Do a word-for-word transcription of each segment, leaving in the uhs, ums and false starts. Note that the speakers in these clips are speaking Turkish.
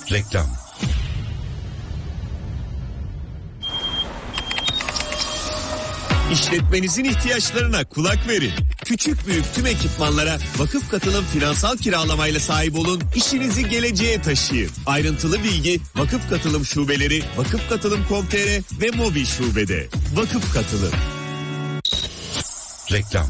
Reklam. İşletmenizin ihtiyaçlarına kulak verin. Küçük büyük tüm ekipmanlara Vakıf Katılım finansal kiralamayla sahip olun. İşinizi geleceğe taşıyın. Ayrıntılı bilgi Vakıf Katılım şubeleri, vakıf katılım nokta com nokta tr ve mobil şubede. Vakıf Katılım. Reklam.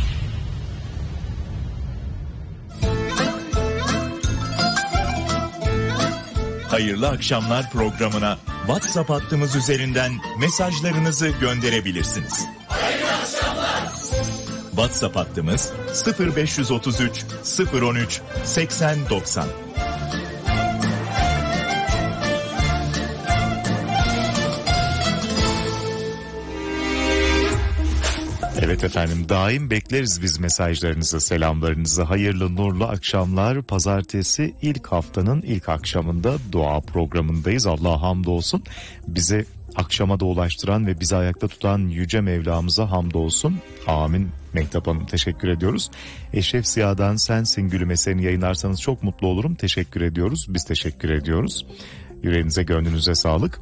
Hayırlı akşamlar programına WhatsApp hattımız üzerinden mesajlarınızı gönderebilirsiniz. Hayırlı akşamlar. WhatsApp hattımız sıfır beş otuz üç sıfır on üç seksen doksan. Evet efendim, daim bekleriz biz mesajlarınızı, selamlarınızı. Hayırlı nurlu akşamlar. Pazartesi ilk haftanın ilk akşamında dua programındayız. Allah'a hamdolsun. Bizi akşama da ulaştıran ve bizi ayakta tutan Yüce Mevlamıza hamdolsun. Amin. Mehtap Hanım, teşekkür ediyoruz. Eşref Ziya'dan Sensin Gülüm eserini yayınlarsanız çok mutlu olurum. Teşekkür ediyoruz. Biz teşekkür ediyoruz. Yüreğinize, gönlünüze sağlık.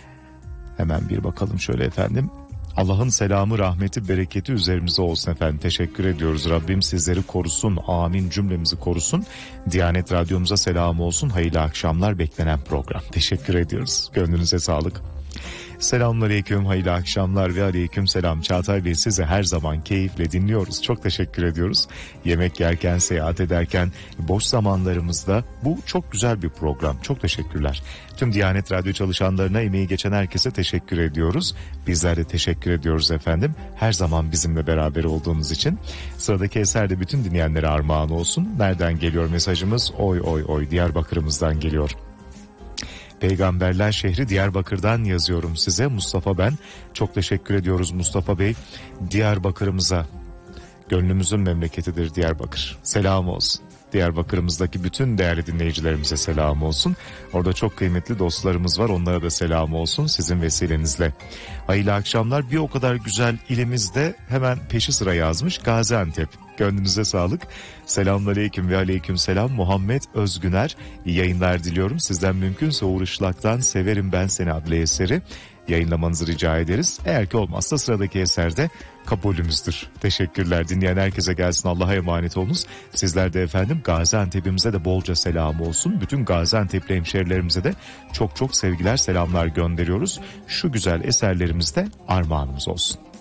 Hemen bir bakalım şöyle efendim. Allah'ın selamı, rahmeti, bereketi üzerimize olsun efendim. Teşekkür ediyoruz. Rabbim sizleri korusun. Amin, cümlemizi korusun. Diyanet Radyomuza selam olsun. Hayırlı akşamlar, beklenen program. Teşekkür ediyoruz. Gönlünüze sağlık. Selamünaleyküm, hayırlı akşamlar ve aleyküm selam. Çağatay Bey, sizi her zaman keyifle dinliyoruz. Çok teşekkür ediyoruz. Yemek yerken, seyahat ederken, boş zamanlarımızda bu çok güzel bir program. Çok teşekkürler. Tüm Diyanet Radyo çalışanlarına, emeği geçen herkese teşekkür ediyoruz. Bizler de teşekkür ediyoruz efendim. Her zaman bizimle beraber olduğunuz için. Sıradaki eser de bütün dinleyenlere armağan olsun. Nereden geliyor mesajımız? Oy oy oy, Diyarbakır'ımızdan geliyor. Peygamberler şehri Diyarbakır'dan yazıyorum size. Mustafa ben. Çok teşekkür ediyoruz Mustafa Bey. Diyarbakır'ımıza, gönlümüzün memleketidir Diyarbakır. Selam olsun. Diyarbakır'ımızdaki bütün değerli dinleyicilerimize selam olsun. Orada çok kıymetli dostlarımız var. Onlara da selam olsun sizin vesilenizle. Hayırlı akşamlar. Bir o kadar güzel ilimizde hemen peşi sıra yazmış Gaziantep. Gönlünüze sağlık. Selamünaleyküm ve aleyküm selam. Muhammed Özgüner. İyi yayınlar diliyorum. Sizden mümkünse Uğur Işlak'tan Severim Ben Seni adlı eseri yayınlamanızı rica ederiz. Eğer ki olmazsa sıradaki eserde kabulümüzdür. Teşekkürler. Dinleyen herkese gelsin. Allah'a emanet olunuz. Sizler de efendim Gaziantep'imize de bolca selam olsun. Bütün Gaziantep'li hemşerilerimize de çok çok sevgiler, selamlar gönderiyoruz. Şu güzel eserlerimizde armağanımız olsun.